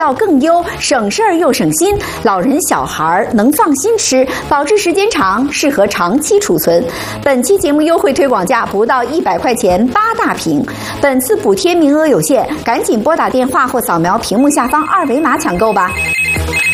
道更优，省事儿又省心，老人小孩能放心吃，保质时间长，适合长期储存。本期节目优惠推广价不到100块钱8大瓶，本次补贴名额有限，赶紧拨打电话或扫描屏幕下方2维码抢购吧。